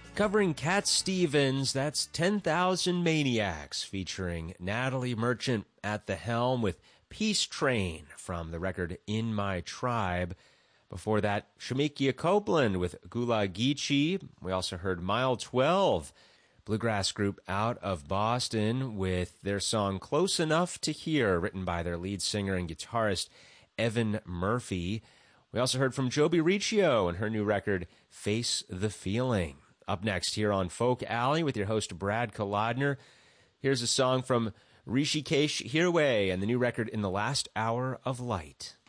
Covering Cat Stevens, that's 10,000 Maniacs, featuring Natalie Merchant at the helm with Peace Train from the record In My Tribe. Before that, Shemekia Copeland with Gulag Geechee. We also heard Mile 12, bluegrass group out of Boston, with their song Close Enough to Hear, written by their lead singer and guitarist Evan Murphy. We also heard from Joby Riccio and her new record Face the Feeling. Up next here on Folk Alley with your host Brad Kolodner, here's a song from Rishikesh Hirway and the new record In the Last Hour of Light.